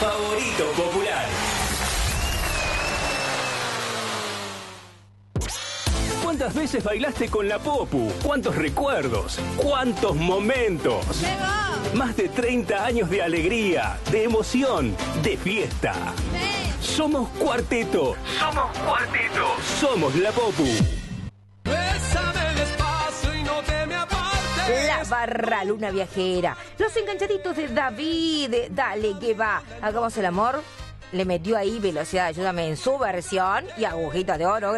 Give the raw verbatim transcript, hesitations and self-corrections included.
favorito popular. ¿Cuántas veces bailaste con la Popu? ¿Cuántos recuerdos? ¿Cuántos momentos? ¡Llegó! Más de treinta años de alegría, de emoción, de fiesta. ¡Sí! Somos Cuarteto. Somos Cuarteto. Somos la Popu. Bésame despacio y no te me apartes. La barra luna viajera. Los enganchaditos de David. Dale, que va. Hagamos el amor. Le metió ahí velocidad, ayúdame en su versión. Y agujita de oro.